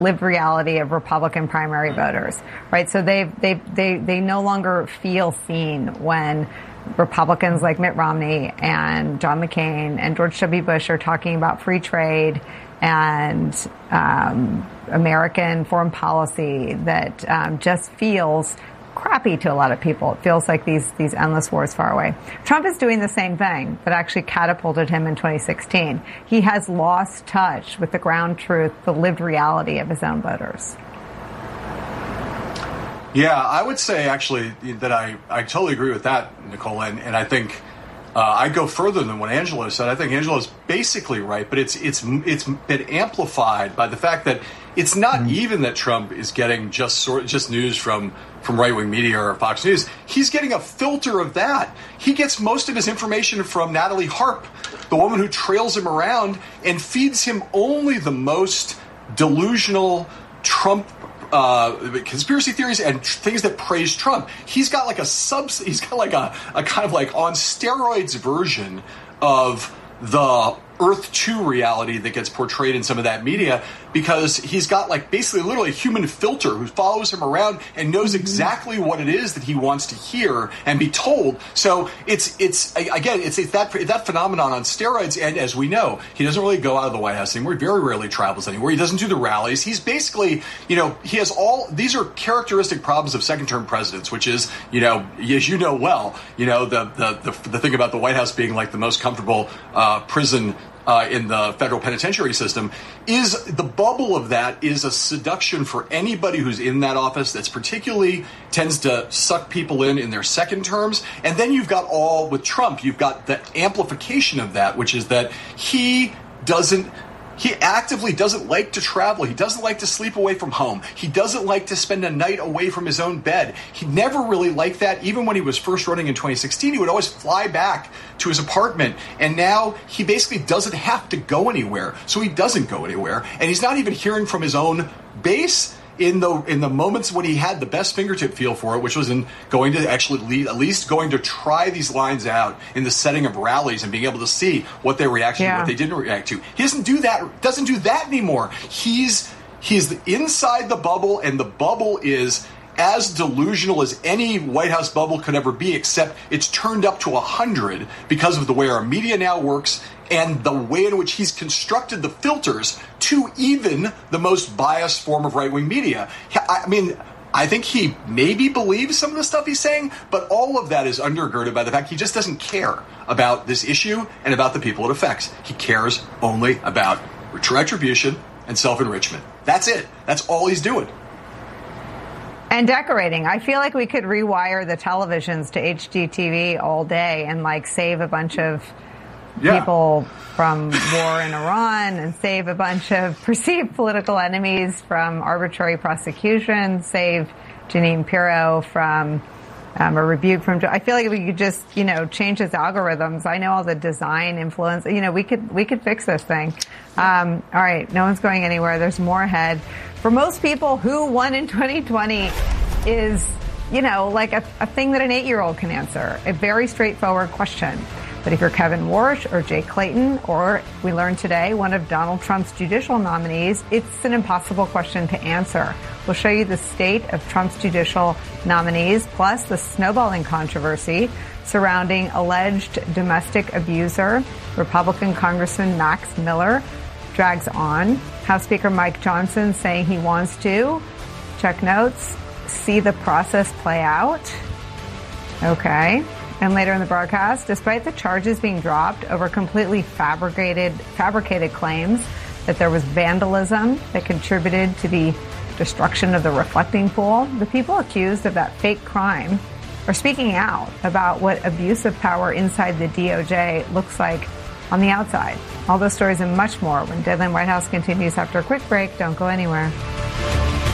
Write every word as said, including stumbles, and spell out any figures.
lived reality of Republican primary voters, right? So they they they they no longer feel seen when Republicans like Mitt Romney and John McCain and George W. Bush are talking about free trade and um, American foreign policy that um, just feels crappy to a lot of people. It feels like these these endless wars far away. Trump is doing the same thing, but actually catapulted him in twenty sixteen. He has lost touch with the ground truth, the lived reality of his own voters. Yeah, I would say actually that I, I totally agree with that, Nicole, and, and I think uh, I go further than what Angelo said. I think Angelo is basically right, but it's it's it's been amplified by the fact that it's not mm-hmm. even that Trump is getting just sort just news from from right-wing media or Fox News. He's getting a filter of that. He gets most of his information from Natalie Harp, the woman who trails him around and feeds him only the most delusional Trump Uh, conspiracy theories and tr- things that praise Trump. He's got like a sub. He's got like a, a kind of like on steroids version of the Earth two reality that gets portrayed in some of that media, because he's got like basically literally a human filter who follows him around and knows exactly what it is that he wants to hear and be told. So it's it's again it's, it's that that phenomenon on steroids. And as we know, he doesn't really go out of the White House anymore. He very rarely travels anywhere. He doesn't do the rallies. He's basically, you know, he has all these are characteristic problems of second term presidents, which is, you know, as you know well, you know, the the the, the thing about the White House being like the most comfortable uh, prison Uh, in the federal penitentiary system is the bubble of that is a seduction for anybody who's in that office. That's particularly tends to suck people in in their second terms. And then you've got all with Trump, you've got the amplification of that, which is that he doesn't He actively doesn't like to travel. He doesn't like to sleep away from home. He doesn't like to spend a night away from his own bed. He never really liked that. Even when he was first running in twenty sixteen, he would always fly back to his apartment. And now he basically doesn't have to go anywhere. So he doesn't go anywhere. And he's not even hearing from his own base in the in the moments when he had the best fingertip feel for it, which was in going to actually lead, at least going to try these lines out in the setting of rallies and being able to see what their reaction yeah. to, what they didn't react to. He doesn't do that. Doesn't do that anymore. He's he's inside the bubble, and the bubble is as delusional as any White House bubble could ever be, except it's turned up to a hundred because of the way our media now works and the way in which he's constructed the filters to even the most biased form of right-wing media. I mean, I think he maybe believes some of the stuff he's saying, but all of that is undergirded by the fact he just doesn't care about this issue and about the people it affects. He cares only about retribution and self-enrichment. That's it. That's all he's doing. And decorating. I feel like we could rewire the televisions to H D T V all day and like save a bunch of yeah. people from war in Iran and save a bunch of perceived political enemies from arbitrary prosecution, save Jeanine Pirro from um, a rebuke from. I feel like we could just, you know, change his algorithms. I know all the design influence. You know, we could we could fix this thing. Um, all right, no one's going anywhere. There's more ahead. For most people, who won in twenty twenty is, you know, like a, a thing that an eight-year-old can answer. A very straightforward question. But if you're Kevin Warsh or Jay Clayton, or we learned today, one of Donald Trump's judicial nominees, it's an impossible question to answer. We'll show you the state of Trump's judicial nominees, plus the snowballing controversy surrounding alleged domestic abuser, Republican Congressman Max Miller, drags on. House Speaker Mike Johnson saying he wants to, check notes, see the process play out. Okay. And later in the broadcast, despite the charges being dropped over completely fabricated fabricated claims that there was vandalism that contributed to the destruction of the reflecting pool, the people accused of that fake crime are speaking out about what abuse of power inside the D O J looks like on the outside. All those stories and much more when Deadline White House continues after a quick break. Don't go anywhere.